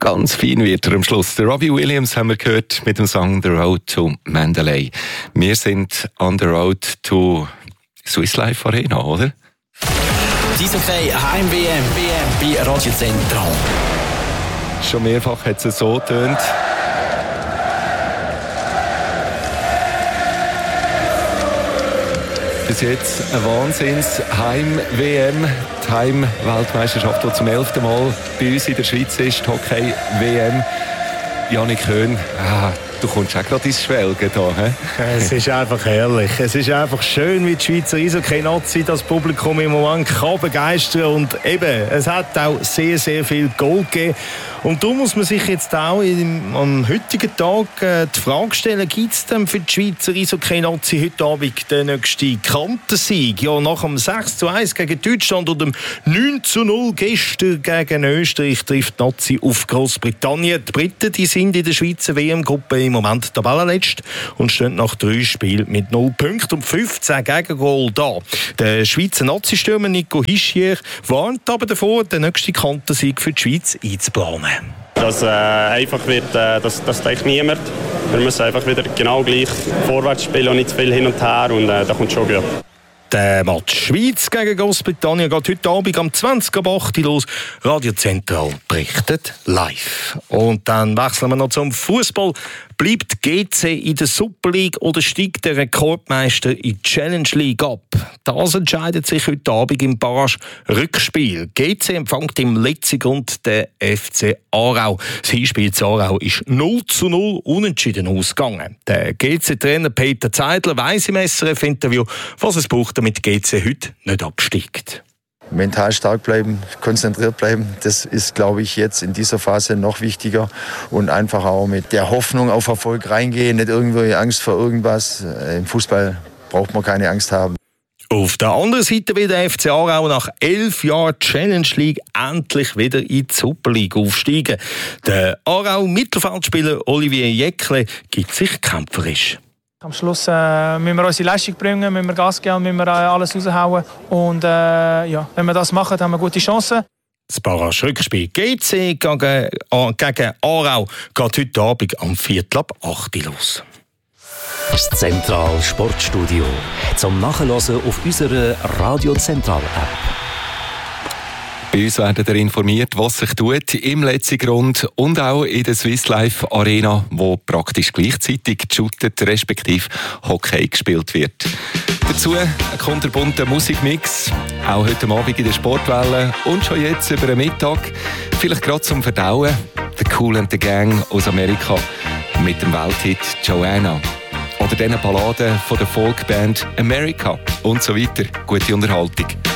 Ganz fein wird er am Schluss. Der Robbie Williams haben wir gehört mit dem Song «The Road to Mandalay». Wir sind on the road to Swiss Life Arena, oder? Eishockey Heim-WM bei Radio Zentral. Schon mehrfach hat es so getönt. Bis jetzt eine Wahnsinns-Heim-WM. Die Heim-Weltmeisterschaft, die zum 11. Mal bei uns in der Schweiz ist. Die Hockey-WM. Jannik Höhn, du kommst auch gerade ins Schwelgen hier. He? Es ist einfach herrlich. Es ist einfach schön, wie die Schweizer Eishockey-Nazi das Publikum im Moment kann begeistern. Und eben, es hat auch sehr, sehr viel Goal gegeben. Und da muss man sich jetzt auch am heutigen Tag die Frage stellen, gibt es denn für die Schweizer Eishockey-Nazi heute Abend den nächsten Kantensieg? Ja, nach dem 6:1 gegen Deutschland und dem 9:0 gestern gegen Österreich trifft die Nazi auf Großbritannien. Die Briten, die sind in der Schweizer WM-Gruppe im Moment Tabellenletzt und stehen nach 3 Spielen mit 0 Punkten und 15 Gegengol da. Der Schweizer Nazi-Stürmer Nico Hischier warnt aber davor, den nächsten Kantensieg für die Schweiz einzuplanen. Dass einfach wird, das denkt niemand. Wir müssen einfach wieder genau gleich vorwärts spielen und nicht zu viel hin und her und da kommt schon gut. Der Match Schweiz gegen Großbritannien geht heute Abend am 20:08 los. Radio Zentral berichtet live. Und dann wechseln wir noch zum Fußball. Bleibt GC in der Super League oder steigt der Rekordmeister in die Challenge League ab? Das entscheidet sich heute Abend im Barrage-Rückspiel. GC empfängt im letzten Grund den FC Aarau. Das Hinspiel zu Aarau ist 0:0 unentschieden ausgegangen. Der GC-Trainer Peter Zeidler weiss im SRF-Interview, was es braucht, damit GC heute nicht absteigt. Mental stark bleiben, konzentriert bleiben, das ist, glaube ich, jetzt in dieser Phase noch wichtiger und einfach auch mit der Hoffnung auf Erfolg reingehen, nicht irgendwie Angst vor irgendwas. Im Fußball braucht man keine Angst haben. Auf der anderen Seite will der FC Aarau nach 11 Jahren Challenge League endlich wieder in die Super League aufsteigen. Der Aarau-Mittelfeldspieler Olivier Jäckle gibt sich kämpferisch. Am Schluss müssen wir unsere Leistung bringen, müssen wir Gas geben, müssen wir alles raushauen. Und wenn wir das machen, haben wir gute Chancen. Das Barrage-Rückspiel GC gegen Aarau geht heute Abend am 7:45 los. Das Zentral Sportstudio zum Nachhören auf unserer Radio Zentral App. Bei uns werdet ihr informiert, was sich tut im letzten Grund und auch in der Swiss Life Arena, wo praktisch gleichzeitig geshootet respektive Hockey gespielt wird. Dazu ein kunterbunter Musikmix, auch heute Abend in der Sportwelle und schon jetzt über den Mittag, vielleicht gerade zum Verdauen, The Kool and the Gang aus Amerika mit dem Welthit Joanna. Oder diesen Balladen von der Folkband America und so weiter. Gute Unterhaltung.